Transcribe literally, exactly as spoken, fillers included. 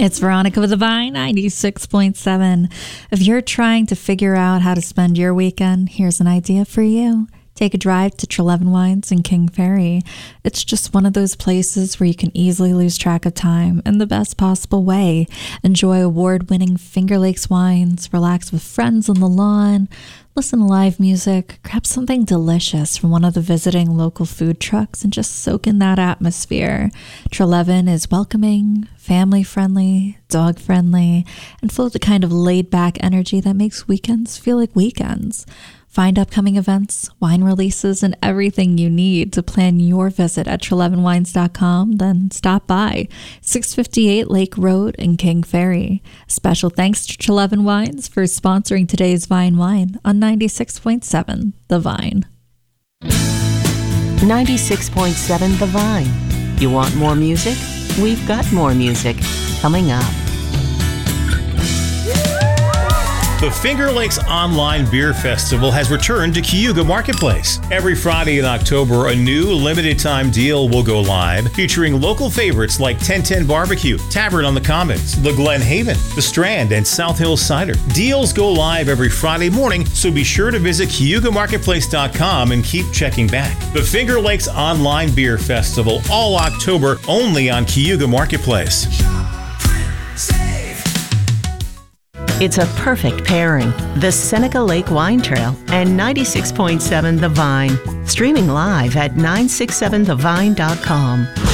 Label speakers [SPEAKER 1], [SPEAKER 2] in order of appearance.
[SPEAKER 1] It's Veronica with the Vine, ninety-six point seven. If you're trying to figure out how to spend your weekend, here's an idea for you. Take a drive to Treleaven Wines in King Ferry. It's just one of those places where you can easily lose track of time in the best possible way. Enjoy award-winning Finger Lakes wines, relax with friends on the lawn, listen to live music, grab something delicious from one of the visiting local food trucks, and just soak in that atmosphere. Treleaven is welcoming, family-friendly, dog-friendly, and full of the kind of laid-back energy that makes weekends feel like weekends. Find upcoming events, wine releases, and everything you need to plan your visit at Treleaven Wines dot com. Then stop by six fifty-eight Lake Road in King Ferry. Special thanks to Treleaven Wines for sponsoring today's Vine Wine on ninety-six point seven The Vine.
[SPEAKER 2] ninety-six point seven The Vine. You want more music? We've got more music coming up.
[SPEAKER 3] The Finger Lakes Online Beer Festival has returned to Cayuga Marketplace. Every Friday in October, a new limited-time deal will go live, featuring local favorites like ten ten Barbecue, Tavern on the Commons, the Glen Haven, the Strand, and South Hills Cider. Deals go live every Friday morning, so be sure to visit Cayuga Marketplace dot com and keep checking back. The Finger Lakes Online Beer Festival, all October, only on Cayuga Marketplace.
[SPEAKER 2] It's a perfect pairing. The Seneca Lake Wine Trail and ninety-six point seven The Vine. Streaming live at nine six seven the vine dot com.